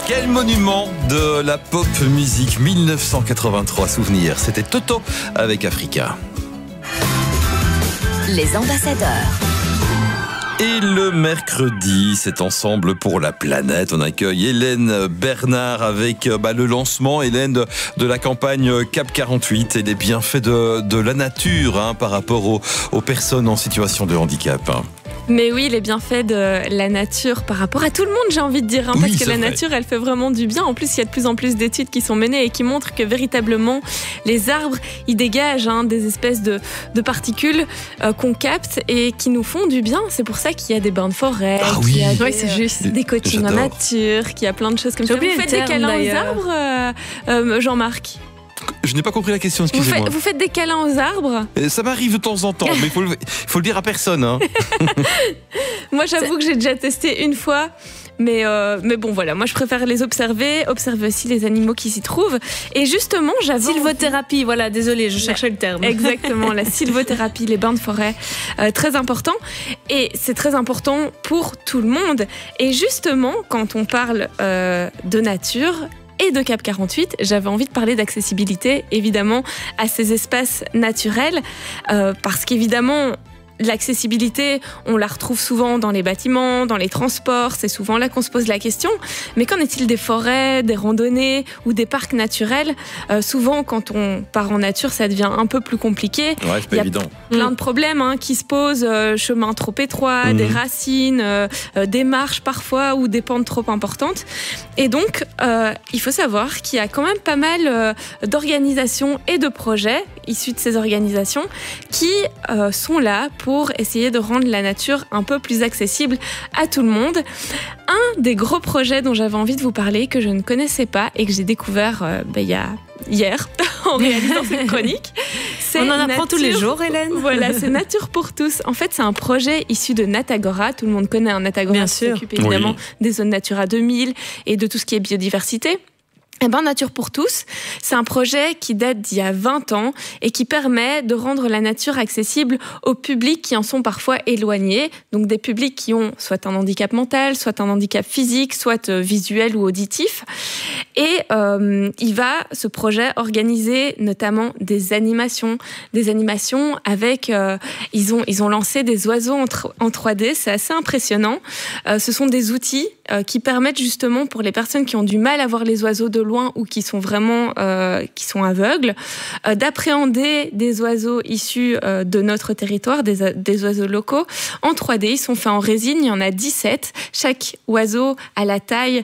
Quel monument de la pop musique 1983, souvenir. C'était Toto avec Africa. Les ambassadeurs. Et le mercredi, c'est Ensemble pour la planète. On accueille Hélène Bernard avec le lancement, Hélène, de la campagne CAP 48 et des bienfaits de la nature par rapport aux personnes en situation de handicap. Mais oui, les bienfaits de la nature par rapport à tout le monde, j'ai envie de dire, parce que la nature, elle fait vraiment du bien. En plus, il y a de plus en plus d'études qui sont menées et qui montrent que véritablement, les arbres, ils dégagent des espèces de particules qu'on capte et qui nous font du bien. C'est pour ça qu'il y a des bains de forêt, qu'il y a c'est juste. des coachings en nature, qu'il y a plein de choses comme ça. Vous faites des câlins aux arbres, Jean-Marc? Je n'ai pas compris la question, excusez-moi. Vous faites des câlins aux arbres? Ça m'arrive de temps en temps, mais il faut le dire à personne. Moi, j'avoue que j'ai déjà testé une fois. Mais bon, voilà, moi je préfère les observer aussi les animaux qui s'y trouvent. Et justement, j'avais sylvothérapie, voilà, désolée, je cherchais le terme. Exactement, la sylvothérapie, les bains de forêt, très important. Et c'est très important pour tout le monde. Et justement, quand on parle de nature et de CAP 48, j'avais envie de parler d'accessibilité, évidemment, à ces espaces naturels, parce qu'évidemment, l'accessibilité, on la retrouve souvent dans les bâtiments, dans les transports, c'est souvent là qu'on se pose la question. Mais qu'en est-il des forêts, des randonnées ou des parcs naturels? Souvent, quand on part en nature, ça devient un peu plus compliqué. Ouais, c'est pas évident. Plein de problèmes qui se posent, chemins trop étroits, des racines, des marches parfois ou des pentes trop importantes. Et donc, il faut savoir qu'il y a quand même pas mal d'organisations et de projets issus de ces organisations qui sont là pour essayer de rendre la nature un peu plus accessible à tout le monde. Un des gros projets dont j'avais envie de vous parler, que je ne connaissais pas et que j'ai découvert hier en réalisant cette chronique. On en apprend tous les jours, Hélène. Voilà, c'est Nature pour tous. En fait, c'est un projet issu de Natagora. Tout le monde connaît un Natagora qui s'occupe évidemment des zones Natura 2000 et de tout ce qui est biodiversité. Nature pour tous, c'est un projet qui date d'il y a 20 ans et qui permet de rendre la nature accessible aux publics qui en sont parfois éloignés, donc des publics qui ont soit un handicap mental, soit un handicap physique, soit visuel ou auditif. Et ce projet, organiser notamment des animations avec, ils ont lancé des oiseaux en 3D, c'est assez impressionnant. Ce sont des outils qui permettent justement pour les personnes qui ont du mal à voir les oiseaux de loin ou qui sont vraiment qui sont aveugles, d'appréhender des oiseaux issus de notre territoire, des oiseaux locaux en 3D. Ils sont faits en résine, il y en a 17. Chaque oiseau a la taille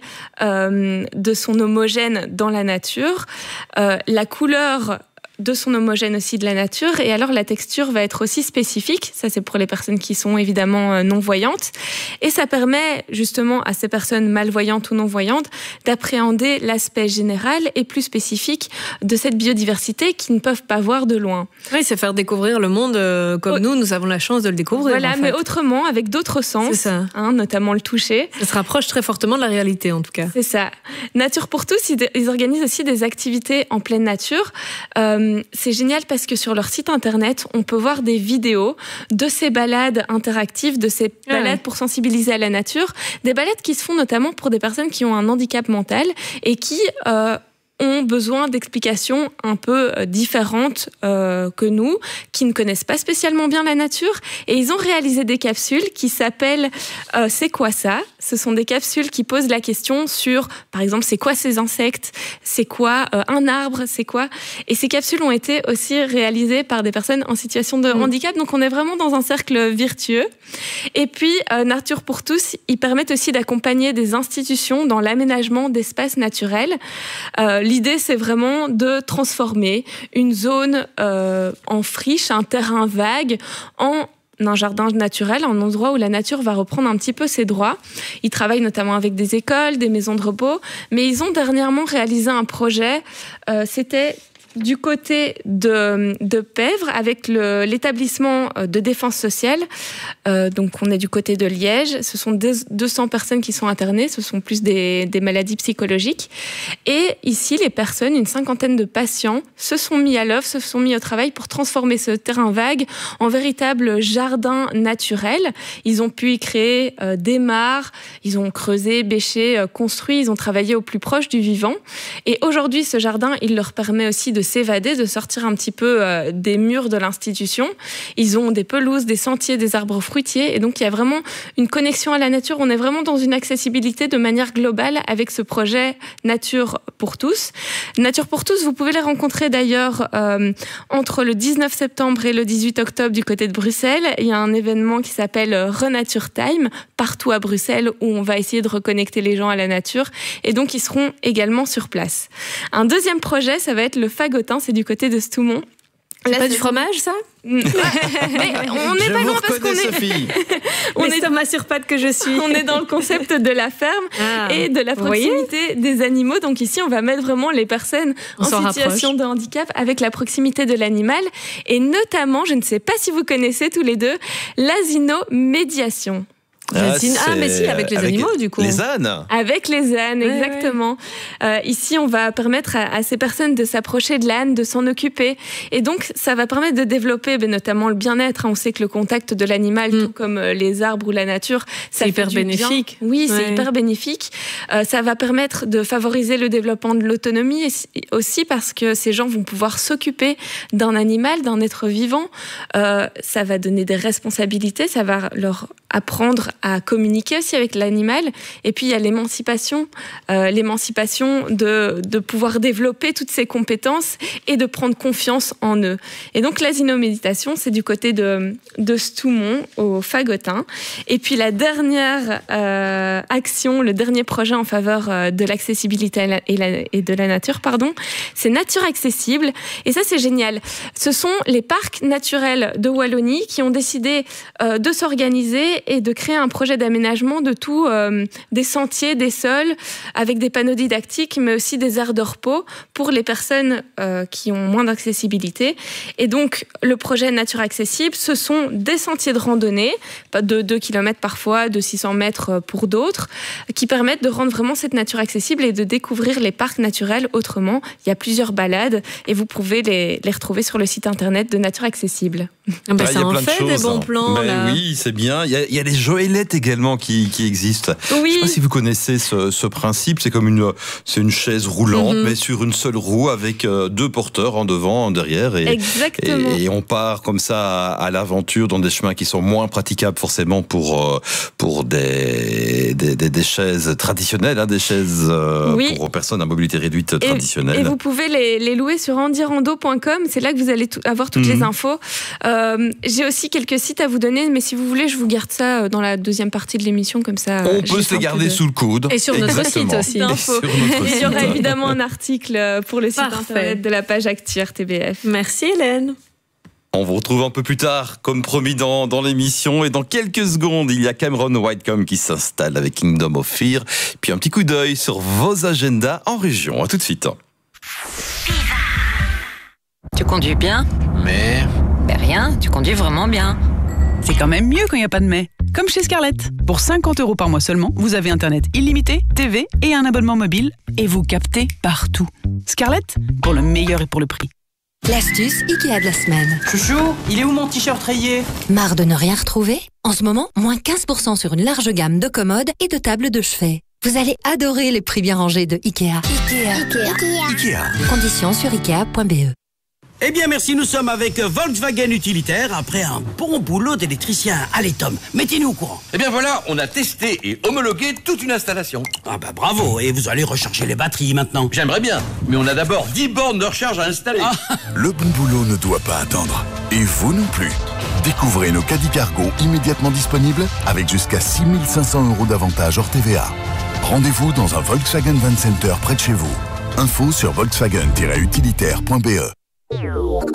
de son homogène dans la nature, la couleur de son homogène aussi de la nature, et alors la texture va être aussi spécifique. Ça, c'est pour les personnes qui sont évidemment non-voyantes, et ça permet justement à ces personnes malvoyantes ou non-voyantes d'appréhender l'aspect général et plus spécifique de cette biodiversité qu'ils ne peuvent pas voir de loin. Oui, c'est faire découvrir le monde comme nous avons la chance de le découvrir. Voilà, mais autrement, avec d'autres sens, c'est ça. Notamment le toucher. Ça se rapproche très fortement de la réalité, en tout cas. C'est ça. Nature pour tous, ils organisent aussi des activités en pleine nature. C'est génial parce que sur leur site internet, on peut voir des vidéos de ces balades interactives, de ces balades pour sensibiliser à la nature, des balades qui se font notamment pour des personnes qui ont un handicap mental et qui ont besoin d'explications un peu différentes que nous, qui ne connaissent pas spécialement bien la nature. Et ils ont réalisé des capsules qui s'appellent « C'est quoi ça ?» Ce sont des capsules qui posent la question sur, par exemple, c'est quoi ces insectes? C'est quoi un arbre? C'est quoi? Et ces capsules ont été aussi réalisées par des personnes en situation de handicap. Donc on est vraiment dans un cercle vertueux. Et puis, Nature pour tous, ils permettent aussi d'accompagner des institutions dans l'aménagement d'espaces naturels. L'idée, c'est vraiment de transformer une zone en friche, un terrain vague, en un jardin naturel, un endroit où la nature va reprendre un petit peu ses droits. Ils travaillent notamment avec des écoles, des maisons de repos, mais ils ont dernièrement réalisé un projet, c'était du côté de Pèvres avec l'établissement de défense sociale. Donc on est du côté de Liège. Ce sont 200 personnes qui sont internées. Ce sont plus des maladies psychologiques. Et ici, les personnes, une 50aine de patients, se sont mis à l'œuvre, se sont mis au travail pour transformer ce terrain vague en véritable jardin naturel. Ils ont pu y créer des mares, ils ont creusé, bêché, construit, ils ont travaillé au plus proche du vivant. Et aujourd'hui, ce jardin, il leur permet aussi de s'évader, de sortir un petit peu des murs de l'institution. Ils ont des pelouses, des sentiers, des arbres fruitiers. Et donc, il y a vraiment une connexion à la nature. On est vraiment dans une accessibilité de manière globale avec ce projet Nature pour tous. Nature pour tous, vous pouvez les rencontrer d'ailleurs entre le 19 septembre et le 18 octobre du côté de Bruxelles. Il y a un événement qui s'appelle Renature Time, partout à Bruxelles, où on va essayer de reconnecter les gens à la nature. Et donc, ils seront également sur place. Un deuxième projet, ça va être le Fagotin, c'est du côté de Stoumont. C'est pas du fromage, ça? Mais on n'est pas loin parce qu'on est... on est Thomas sur pattes que je suis. On est dans le concept de la ferme et de la proximité des animaux. Donc ici, on va mettre vraiment les personnes en situation de handicap avec la proximité de l'animal. Et notamment, je ne sais pas si vous connaissez tous les deux, l'asinomédiation. Mais si, avec les animaux, du coup. Les ânes. Avec les ânes, exactement. Ici, on va permettre à ces personnes de s'approcher de l'âne, de s'en occuper. Et donc, ça va permettre de développer notamment le bien-être. On sait que le contact de l'animal, tout comme les arbres ou la nature, c'est hyper bénéfique. Oui, c'est hyper bénéfique. Ça va permettre de favoriser le développement de l'autonomie aussi parce que ces gens vont pouvoir s'occuper d'un animal, d'un être vivant. Ça va donner des responsabilités, ça va leur apprendre à communiquer aussi avec l'animal. Et puis, il y a l'émancipation de pouvoir développer toutes ces compétences et de prendre confiance en eux. Et donc, l'asinoméditation, c'est du côté de Stoumont, au Fagotin. Et puis, la dernière action, le dernier projet en faveur de l'accessibilité et de la nature, c'est Nature Accessible. Et ça, c'est génial. Ce sont les parcs naturels de Wallonie qui ont décidé de s'organiser et de créer un projet d'aménagement de tout, des sentiers, des sols, avec des panneaux didactiques, mais aussi des aires de repos pour les personnes qui ont moins d'accessibilité. Et donc, le projet Nature Accessible, ce sont des sentiers de randonnée, de 2 km parfois, de 600 mètres pour d'autres, qui permettent de rendre vraiment cette nature accessible et de découvrir les parcs naturels autrement. Il y a plusieurs balades et vous pouvez les retrouver sur le site internet de Nature Accessible. Ça en fait des bons plans. Oui, c'est bien. Il y a les joëlettes également qui existent. Oui. Je ne sais pas si vous connaissez ce principe. C'est comme une chaise roulante, mais sur une seule roue avec 2 porteurs en devant, en derrière. Exactement. Et on part comme ça à l'aventure dans des chemins qui sont moins praticables forcément pour des chaises traditionnelles, des chaises pour personnes à mobilité réduite traditionnelles. Et vous pouvez les louer sur handirando.com. C'est là que vous allez avoir toutes les infos. J'ai aussi quelques sites à vous donner, mais si vous voulez, je vous garde ça dans la deuxième partie de l'émission, comme ça. On peut se les garder sous le coude. Et sur notre site aussi. Il y aura évidemment un article pour le site internet de la page Actu RTBF. Merci Hélène. On vous retrouve un peu plus tard, comme promis dans l'émission. Et dans quelques secondes, il y a Cameron Whitecomb qui s'installe avec Kingdom of Fear. Puis un petit coup d'œil sur vos agendas en région. À tout de suite. Tu conduis bien? Mais rien, tu conduis vraiment bien. C'est quand même mieux quand il n'y a pas de mais. Comme chez Scarlett. Pour 50 € par mois seulement, vous avez Internet illimité, TV et un abonnement mobile. Et vous captez partout. Scarlett, pour le meilleur et pour le prix. L'astuce Ikea de la semaine. Chouchou, il est où mon t-shirt rayé? Marre de ne rien retrouver? En ce moment, moins 15% sur une large gamme de commodes et de tables de chevet. Vous allez adorer les prix bien rangés de Ikea. Ikea. Conditions sur ikea.be. Eh bien merci, nous sommes avec Volkswagen Utilitaire après un bon boulot d'électricien. Allez Tom, mettez-nous au courant. Eh bien voilà, on a testé et homologué toute une installation. Ah bah bravo, et vous allez recharger les batteries maintenant. J'aimerais bien, mais on a d'abord 10 bornes de recharge à installer. Le bon boulot ne doit pas attendre. Et vous non plus. Découvrez nos caddies cargo immédiatement disponibles avec jusqu'à 6 500 € d'avantages hors TVA. Rendez-vous dans un Volkswagen Van Center près de chez vous. Info sur volkswagen-utilitaire.be.